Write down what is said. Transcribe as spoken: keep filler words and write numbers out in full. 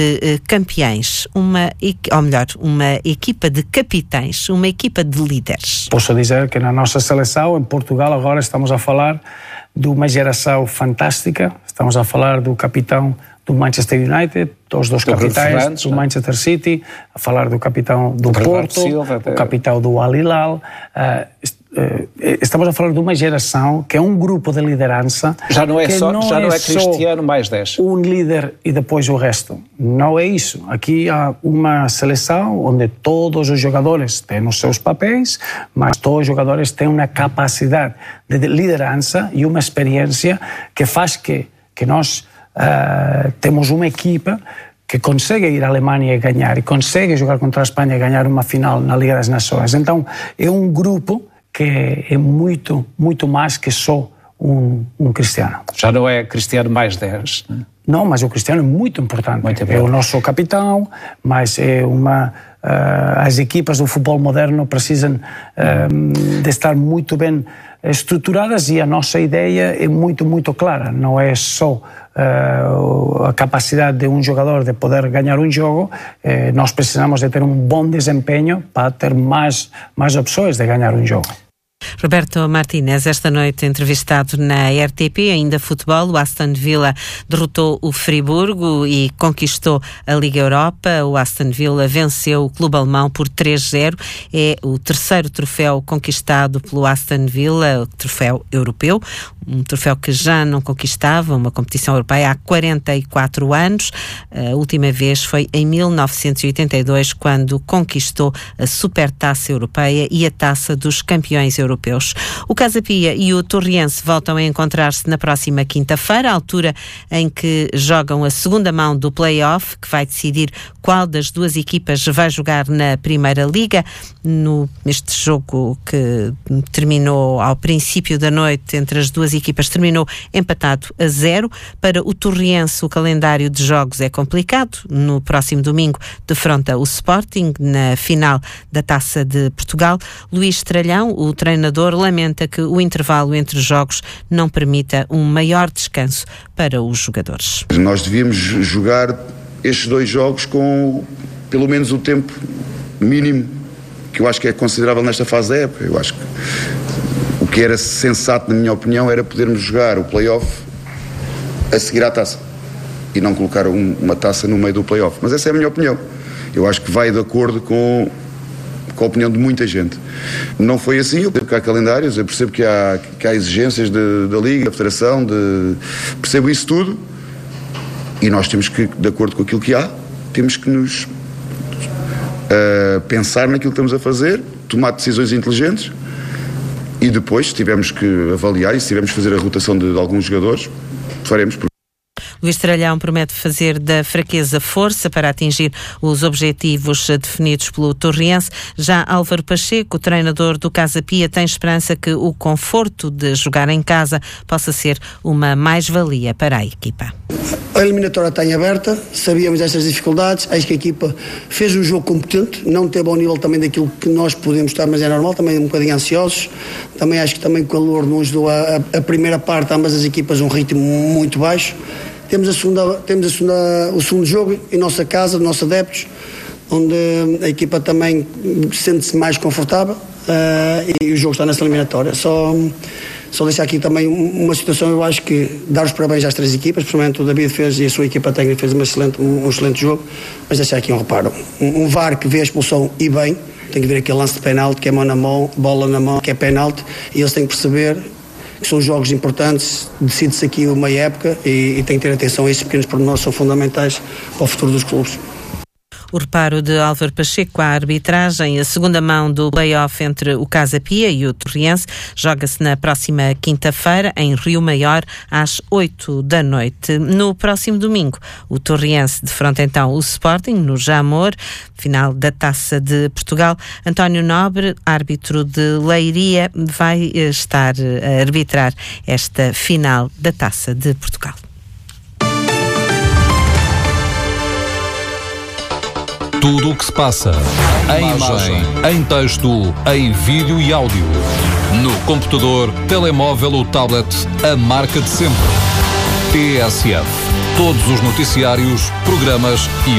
de campeões, uma, ou melhor, uma equipa de capitães, uma equipa de líderes. Posso dizer que na nossa seleção, em Portugal, agora estamos a falar de uma geração fantástica. Estamos a falar do capitão do Manchester United, dos dois do capitães do Manchester City, a falar do capitão do, do Porto, Silva, o capitão do Al Hilal. Uh, Estamos a falar de uma geração que é um grupo de liderança. Já não é só, não já é não é Cristiano mais dez. Um líder e depois o resto. Não é isso. Aqui há uma seleção onde todos os jogadores têm os seus papéis, mas todos os jogadores têm uma capacidade de liderança e uma experiência que faz que, que nós uh, temos uma equipa que consegue ir à Alemanha e ganhar, e consegue jogar contra a Espanha e ganhar uma final na Liga das Nações. Então é um grupo que é muito, muito mais que só um, um Cristiano. Já não é Cristiano mais dez, né? Não, mas o Cristiano é muito importante. Muito é o nosso capitão, mas é uma... Uh, as equipas do futebol moderno precisam uh, de estar muito bem estruturadas e a nossa ideia é muito, muito clara. Não é só uh, a capacidade de um jogador de poder ganhar um jogo, uh, nós precisamos de ter um bom desempenho para ter mais, mais opções de ganhar um jogo. Roberto Martínez, esta noite entrevistado na R T P, ainda futebol, o Aston Villa derrotou o Friburgo e conquistou a Liga Europa. O Aston Villa venceu o clube alemão por três a zero. É o terceiro troféu conquistado pelo Aston Villa, o troféu europeu, um troféu que já não conquistava uma competição europeia há quarenta e quatro anos. A última vez foi em mil novecentos e oitenta e dois, quando conquistou a Supertaça Europeia e a Taça dos Campeões Europeus. O Casa Pia e o Torriense voltam a encontrar-se na próxima quinta-feira, à altura em que jogam a segunda mão do play-off, que vai decidir qual das duas equipas vai jogar na Primeira Liga. No, este jogo que terminou ao princípio da noite entre as duas equipas terminou empatado a zero. Para o Torriense, o calendário de jogos é complicado. No próximo domingo defronta o Sporting na final da Taça de Portugal. Luís Tralhão, o treinador, lamenta que o intervalo entre jogos não permita um maior descanso para os jogadores. Nós devíamos jogar estes dois jogos com pelo menos o tempo mínimo que eu acho que é considerável nesta fase da época. Eu acho que o que era sensato, na minha opinião, era podermos jogar o play-off a seguir à taça e não colocar um, uma taça no meio do play-off. Mas essa é a minha opinião. Eu acho que vai de acordo com, com a opinião de muita gente. Não foi assim. Eu percebo que há calendários, eu percebo que há, que há exigências de, da Liga, da Federação, de, percebo isso tudo e nós temos que, de acordo com aquilo que há, temos que nos uh, pensar naquilo que estamos a fazer, tomar decisões inteligentes e depois, se tivermos que avaliar e se tivermos que fazer a rotação de, de alguns jogadores, faremos. Luís Tralhão promete fazer da fraqueza força para atingir os objetivos definidos pelo Torriense. Já Álvaro Pacheco, o treinador do Casa Pia, tem esperança que o conforto de jogar em casa possa ser uma mais-valia para a equipa. A eliminatória está em aberta, sabíamos destas dificuldades, acho que a equipa fez um jogo competente, não teve ao nível também daquilo que nós podemos estar, mas é normal, também um bocadinho ansiosos. Também acho que também o calor não ajudou a, a primeira parte, ambas as equipas um ritmo muito baixo. Temos, a segunda, temos a segunda, o segundo jogo em nossa casa, nossos adeptos, onde a equipa também sente-se mais confortável uh, e o jogo está nessa eliminatória. Só, só deixar aqui também uma situação, eu acho que dar os parabéns às três equipas, principalmente o David fez e a sua equipa técnica fez uma excelente, um, um excelente jogo, mas deixar aqui um reparo. Um, um V A R que vê a expulsão e bem, tem que ver aquele lance de penalti, que é mão na mão, bola na mão, que é penalti, e eles têm que perceber que são jogos importantes, decide-se aqui uma época e, e tem que ter atenção a esses pequenos pormenores, são fundamentais para o futuro dos clubes. O reparo de Álvaro Pacheco à arbitragem. A segunda mão do play-off entre o Casa Pia e o Torriense joga-se na próxima quinta-feira em Rio Maior às oito da noite. No próximo domingo, o Torriense defronta então o Sporting no Jamor, final da Taça de Portugal. António Nobre, árbitro de Leiria, vai estar a arbitrar esta final da Taça de Portugal. Tudo o que se passa, em imagem, em texto, em vídeo e áudio. No computador, telemóvel ou tablet, a marca de sempre. T S F. Todos os noticiários, programas e